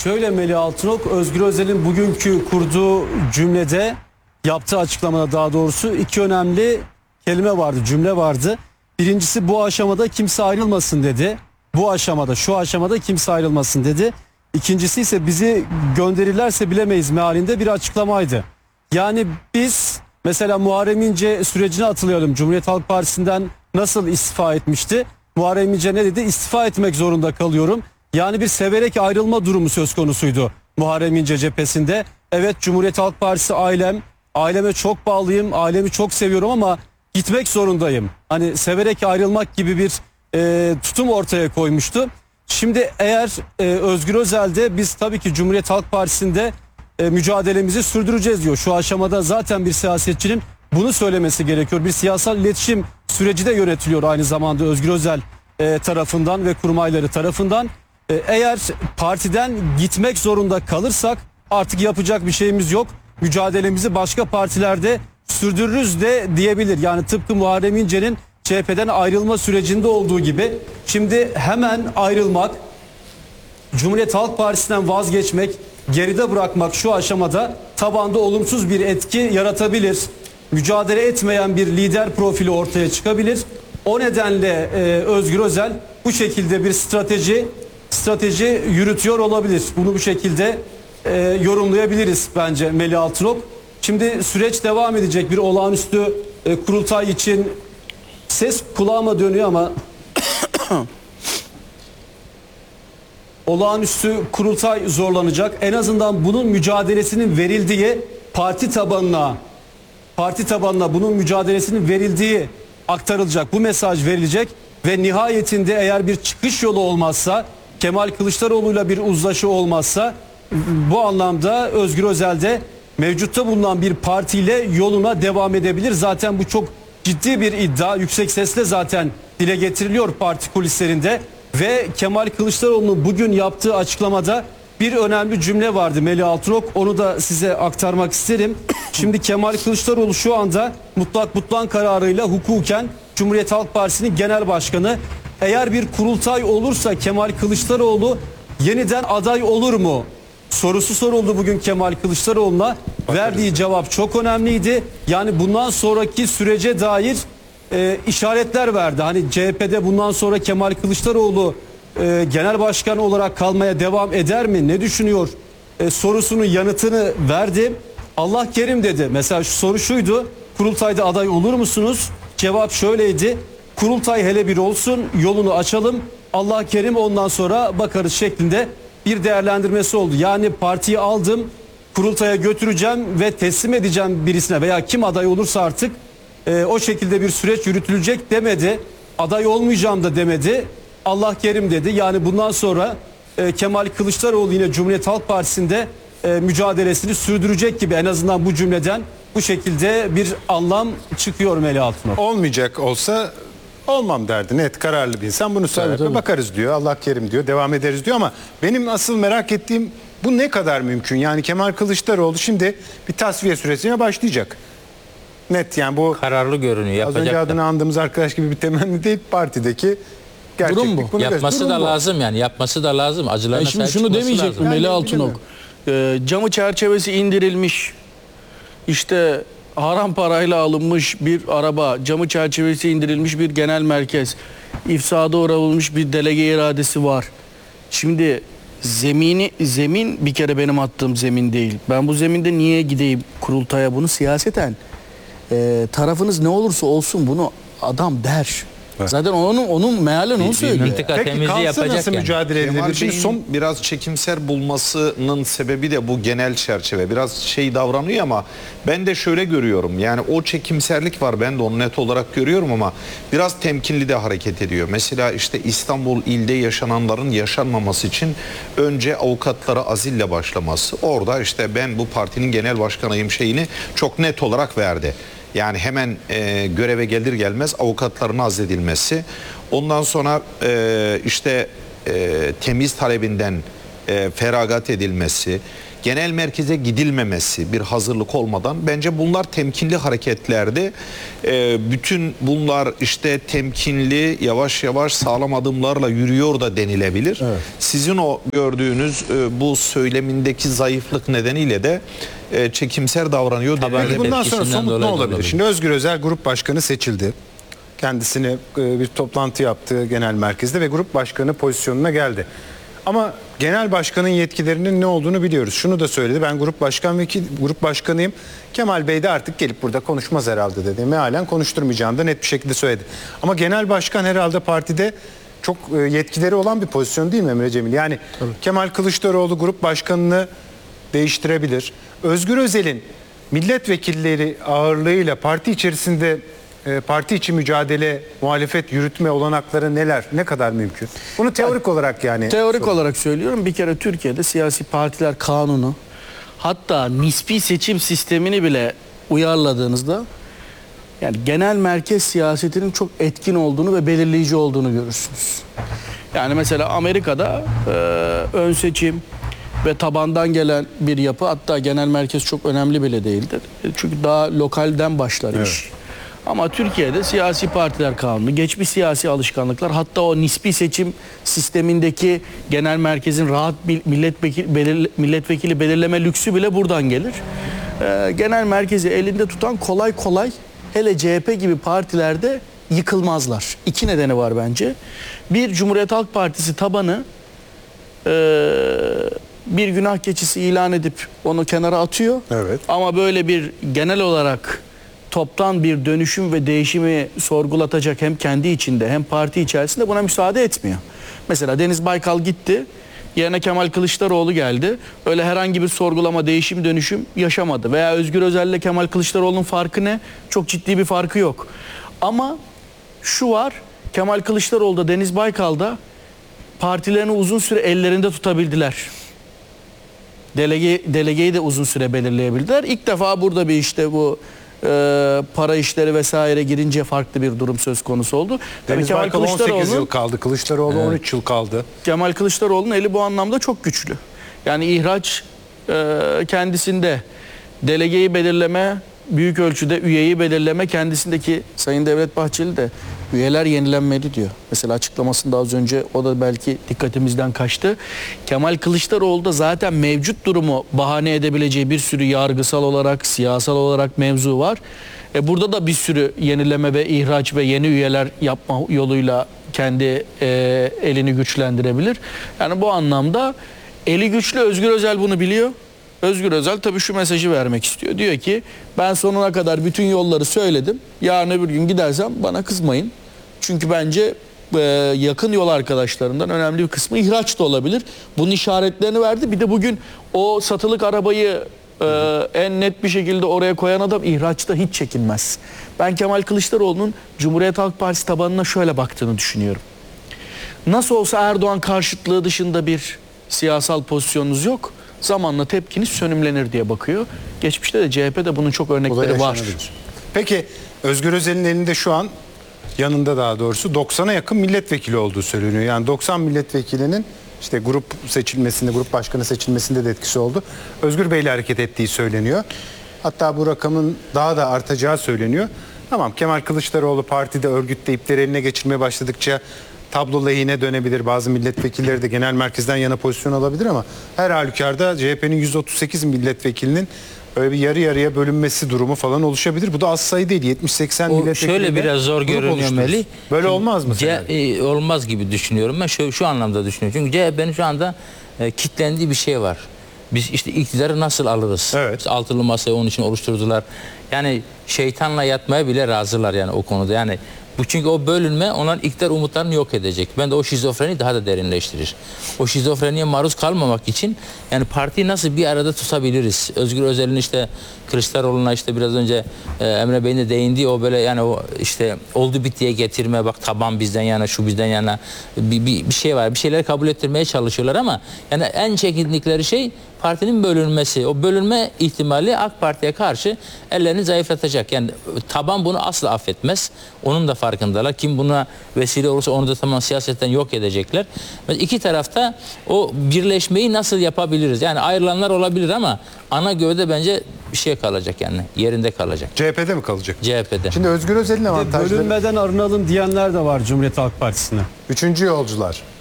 Şöyle Melih Altınok, Özgür Özel'in bugünkü kurduğu cümlede, yaptığı açıklamada daha doğrusu iki önemli kelime vardı, cümle vardı. Birincisi bu aşamada kimse ayrılmasın dedi. Bu aşamada, şu aşamada kimse ayrılmasın dedi. İkincisi ise bizi gönderirlerse bilemeyiz mealinde bir açıklamaydı. Yani biz mesela Muharrem İnce sürecine hatırlayalım. Cumhuriyet Halk Partisi'nden nasıl istifa etmişti? Muharrem İnce ne dedi? İstifa etmek zorunda kalıyorum. Yani bir severek ayrılma durumu söz konusuydu Muharrem İnce cephesinde. Evet, Cumhuriyet Halk Partisi ailem, aileme çok bağlıyım, ailemi çok seviyorum ama gitmek zorundayım. Hani severek ayrılmak gibi bir tutum ortaya koymuştu. Şimdi eğer Özgür Özel'de biz tabii ki Cumhuriyet Halk Partisi'nde mücadelemizi sürdüreceğiz diyor. Şu aşamada zaten bir siyasetçinin bunu söylemesi gerekiyor. Bir siyasal iletişim süreci de yönetiliyor aynı zamanda Özgür Özel tarafından ve kurmayları tarafından. Eğer partiden gitmek zorunda kalırsak artık yapacak bir şeyimiz yok. Mücadelemizi başka partilerde sürdürürüz de diyebilir. Yani tıpkı Muharrem İnce'nin CHP'den ayrılma sürecinde olduğu gibi şimdi hemen ayrılmak, Cumhuriyet Halk Partisi'nden vazgeçmek, geride bırakmak şu aşamada tabanda olumsuz bir etki yaratabilir. Mücadele etmeyen bir lider profili ortaya çıkabilir. O nedenle Özgür Özel bu şekilde bir strateji yürütüyor olabilir. Bunu bu şekilde yorumlayabiliriz bence Melih Altınok. Şimdi süreç devam edecek, bir olağanüstü kurultay için ses kulağıma dönüyor ama olağanüstü kurultay zorlanacak. En azından bunun mücadelesinin verildiği parti tabanına bunun mücadelesinin verildiği aktarılacak. Bu mesaj verilecek ve nihayetinde eğer bir çıkış yolu olmazsa, Kemal Kılıçdaroğlu'yla bir uzlaşı olmazsa, bu anlamda Özgür Özel de mevcutta bulunan bir partiyle yoluna devam edebilir. Zaten bu çok ciddi bir iddia. Yüksek sesle zaten dile getiriliyor parti kulislerinde. Ve Kemal Kılıçdaroğlu'nun bugün yaptığı açıklamada bir önemli cümle vardı Melih Altınok. Onu da size aktarmak isterim. Şimdi Kemal Kılıçdaroğlu şu anda mutlak butlan kararıyla hukuken Cumhuriyet Halk Partisi'nin genel başkanı. Eğer bir kurultay olursa Kemal Kılıçdaroğlu yeniden aday olur mu sorusu soruldu bugün Kemal Kılıçdaroğlu'na. Verdiği cevap çok önemliydi. Yani bundan sonraki sürece dair işaretler verdi. Hani CHP'de bundan sonra Kemal Kılıçdaroğlu genel başkan olarak kalmaya devam eder mi? Ne düşünüyor? Sorusunun yanıtını verdi. Allah kerim dedi. Mesela şu soru şuydu. Kurultayda aday olur musunuz? Cevap şöyleydi. Kurultay hele bir olsun, yolunu açalım. Allah kerim, ondan sonra bakarız şeklinde bir değerlendirmesi oldu. Yani partiyi aldım, kurultaya götüreceğim ve teslim edeceğim birisine veya kim aday olursa artık o şekilde bir süreç yürütülecek demedi. Aday olmayacağım da demedi. Allah kerim dedi. Yani bundan sonra Kemal Kılıçdaroğlu yine Cumhuriyet Halk Partisi'nde mücadelesini sürdürecek gibi, en azından bu cümleden bu şekilde bir anlam çıkıyor Melih Altınok. Olmayacak olsa olmam derdi. Net, kararlı bir insan bunu söyler. Tabii. Bakarız diyor, Allah kerim diyor, devam ederiz diyor ama benim asıl merak ettiğim bu ne kadar mümkün? Yani Kemal Kılıçdaroğlu şimdi bir tasfiye süresine başlayacak. Net, yani bu Kararlı görünüyor. az önce Yapacak adını da. andığımız arkadaş gibi bir temenni değil, partideki gerçeklik. Durum bu. Bunu Yapması durum da bu. lazım yani. Yapması da lazım. Acılarına Şimdi sahip şunu çıkması demeyecek lazım. mi Melih Yani Altınok? Camı çerçevesi indirilmiş, işte haram parayla alınmış bir araba, camı çerçevesi indirilmiş bir genel merkez, ifsada uğramış bir delege iradesi var. Şimdi zemin bir kere benim attığım zemin değil. Ben bu zeminde niye gideyim kurultaya, bunu siyaseten tarafınız ne olursa olsun bunu adam der. Zaten onun mealen onu söylüyor. Mıntıka Peki temizliği kalsa yapacak nasıl yani. mücadele Kemal edilir? Şimdi Bey'in son biraz çekimser bulmasının sebebi de bu genel çerçeve. Biraz şey davranıyor ama ben de şöyle görüyorum. Yani o çekimserlik var. Ben de onu net olarak görüyorum ama biraz temkinli de hareket ediyor. Mesela işte İstanbul ilde yaşananların yaşanmaması için önce avukatlara azille başlaması. Orada işte ben bu partinin genel başkanıyım şeyini çok net olarak verdi. Yani hemen göreve gelir gelmez avukatların azledilmesi. Ondan sonra işte temiz talebinden feragat edilmesi, genel merkeze gidilmemesi bir hazırlık olmadan bence bunlar temkinli hareketlerdi. Bütün bunlar işte temkinli, yavaş yavaş sağlam adımlarla yürüyor da denilebilir. Evet. Sizin o gördüğünüz bu söylemindeki zayıflık nedeniyle de çekimser davranıyor denilebilir. Bundan sonra somut ne olabilir? Şimdi Özgür Özel grup başkanı seçildi. Kendisine bir toplantı yaptı genel merkezde ve grup başkanı pozisyonuna geldi. Ama genel başkanın yetkilerinin ne olduğunu biliyoruz. Şunu da söyledi. Ben grup başkanıyım. Kemal Bey de artık gelip burada konuşmaz herhalde dedi. Mealen konuşturmayacağını da net bir şekilde söyledi. Ama genel başkan herhalde partide çok yetkileri olan bir pozisyon değil mi Emre Cemil? Yani tabii. Kemal Kılıçdaroğlu grup başkanını değiştirebilir. Özgür Özel'in milletvekilleri ağırlığıyla parti içerisinde parti içi mücadele, muhalefet yürütme olanakları neler, ne kadar mümkün? Bunu teorik olarak yani. Teorik olarak söylüyorum. Bir kere Türkiye'de siyasi partiler kanunu, hatta nispi seçim sistemini bile uyarladığınızda yani genel merkez siyasetinin çok etkin olduğunu ve belirleyici olduğunu görürsünüz. Yani mesela Amerika'da ön seçim ve tabandan gelen bir yapı, hatta genel merkez çok önemli bile değildir. Çünkü daha lokalden başlar iş. Evet. Ama Türkiye'de siyasi partiler kanunu, geçmiş siyasi alışkanlıklar, hatta o nispi seçim sistemindeki genel merkezin rahat bir milletvekili belirleme lüksü bile buradan gelir. Genel merkezi elinde tutan kolay kolay, hele CHP gibi partilerde yıkılmazlar. İki nedeni var bence. Bir, Cumhuriyet Halk Partisi tabanı bir günah keçisi ilan edip onu kenara atıyor. Evet. Ama böyle bir genel olarak toptan bir dönüşüm ve değişimi sorgulatacak hem kendi içinde hem parti içerisinde buna müsaade etmiyor. Mesela Deniz Baykal gitti, yerine Kemal Kılıçdaroğlu geldi. Öyle herhangi bir sorgulama, değişim, dönüşüm yaşamadı. Veya Özgür Özel ile Kemal Kılıçdaroğlu'nun farkı ne? Çok ciddi bir farkı yok. Ama şu var, Kemal Kılıçdaroğlu'da, Deniz Baykal'da partilerini uzun süre ellerinde tutabildiler. Delegeyi de uzun süre belirleyebildiler. İlk defa burada bir işte bu para işleri vesaire girince farklı bir durum söz konusu oldu. Deniz Baykal 18 yıl kaldı. Kılıçdaroğlu 13 yıl kaldı. Kemal Kılıçdaroğlu'nun eli bu anlamda çok güçlü. Yani ihraç kendisinde, delegeyi belirleme, büyük ölçüde üyeyi belirleme kendisindeki. Sayın Devlet Bahçeli de üyeler yenilenmeli diyor. Mesela açıklamasında az önce, o da belki dikkatimizden kaçtı. Kemal Kılıçdaroğlu da zaten mevcut durumu bahane edebileceği bir sürü yargısal olarak, siyasal olarak mevzu var. Burada da bir sürü yenileme ve ihraç ve yeni üyeler yapma yoluyla kendi elini güçlendirebilir. Yani bu anlamda eli güçlü. Özgür Özel bunu biliyor. Özgür Özel tabii şu mesajı vermek istiyor. Diyor ki ben sonuna kadar bütün yolları söyledim. Yarın öbür gün gidersem bana kızmayın. Çünkü bence yakın yol arkadaşlarından önemli bir kısmı ihraç da olabilir. Bunun işaretlerini verdi. Bir de bugün o satılık arabayı en net bir şekilde oraya koyan adam ihraçta hiç çekinmez. Ben Kemal Kılıçdaroğlu'nun Cumhuriyet Halk Partisi tabanına şöyle baktığını düşünüyorum. Nasıl olsa Erdoğan karşıtlığı dışında bir siyasal pozisyonunuz yok. Zamanla tepkiniz sönümlenir diye bakıyor. Geçmişte de CHP'de bunun çok örnekleri var. Peki Özgür Özel'in elinde şu an, yanında daha doğrusu 90'a yakın milletvekili olduğu söyleniyor. Yani 90 milletvekilinin işte grup seçilmesinde, grup başkanı seçilmesinde de etkisi oldu. Özgür Bey'le hareket ettiği söyleniyor. Hatta bu rakamın daha da artacağı söyleniyor. Tamam, Kemal Kılıçdaroğlu partide, örgütte ipleri eline geçirmeye başladıkça tablo lehine dönebilir. Bazı milletvekilleri de genel merkezden yana pozisyon alabilir ama her halükarda CHP'nin 138 milletvekilinin öyle bir yarı yarıya bölünmesi durumu falan oluşabilir. Bu da az sayı değil. 70-80 milletvekili. Şöyle biraz zor görünüyor Melih. Böyle olmaz mı? Olmaz gibi düşünüyorum. Ben şu anlamda düşünüyorum. Çünkü CHP'nin şu anda kitlendiği bir şey var. Biz işte iktidarı nasıl alırız? Evet. Biz altılı masayı onun için oluşturdular. Yani şeytanla yatmaya bile razılar yani o konuda. Yani bu, çünkü o bölünme onların iktidar umutlarını yok edecek. Ben de o şizofreni daha da derinleştirir. O şizofreniye maruz kalmamak için yani partiyi nasıl bir arada tutabiliriz? Özgür Özel'in işte Kılıçdaroğlu'na işte biraz önce Emre Bey'in de değindiği o böyle yani o işte oldu bittiye getirme, bak taban bizden yana, şu bizden yana bir şey var. Bir şeyleri kabul ettirmeye çalışıyorlar ama yani en çekindikleri şey partinin bölünmesi. O bölünme ihtimali AK Parti'ye karşı ellerini zayıflatacak. Yani taban bunu asla affetmez. Onun da farkı farkındalar. Kim buna vesile olursa onu da tamam siyasetten yok edecekler. Ve iki tarafta o birleşmeyi nasıl yapabiliriz? Yani ayrılanlar olabilir ama ana gövde bence bir şey kalacak yani. Yerinde kalacak. CHP'de mi kalacak? CHP'de. Şimdi Özgür Özel'in avantajları. Bölünmeden arınalım diyenler de var Cumhuriyet Halk Partisi'ne. Üçüncü yolcular.